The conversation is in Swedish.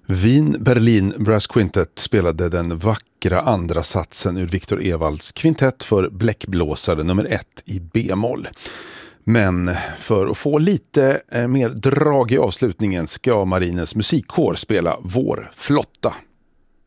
Wien Berlin Brass Quintet spelade den vackra andra satsen ur Viktor Evalds kvintett för bläckblåsare nummer 1 i B-moll. Men för att få lite mer drag i avslutningen ska Marinens musikkår spela Vår flotta.